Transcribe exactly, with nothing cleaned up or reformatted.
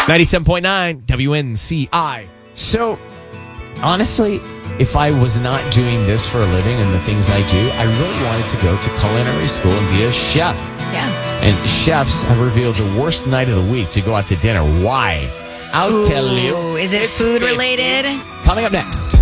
ninety-seven point nine W N C I. So, honestly, if I was not doing this for a living and the things I do, I really wanted to go to culinary school and be a chef. Yeah. And chefs have revealed the worst night of the week to go out to dinner. Why? I'll Ooh, tell you. Is it It's food fifty. related? Coming up next.